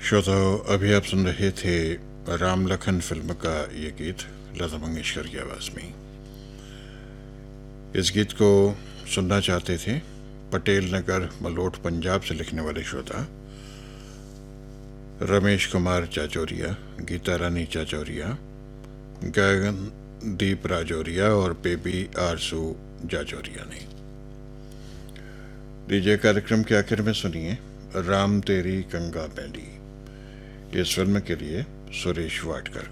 श्रोताओं, अभी आप सुन रहे थे राम लखन फिल्म का ये गीत लता मंगेशकर की आवाज़ में। इस गीत को सुनना चाहते थे पटेल नगर मलोट पंजाब से लिखने वाले श्रोता रमेश कुमार चाचौरिया, गीता रानी चाचौरिया, गगनदीप राजौरिया और बेबी आरसू जाजौरिया ने। डीजे कार्यक्रम के आखिर में सुनिए राम तेरी गंगा मैली, इस फिल्म के लिए सुरेश वाडकर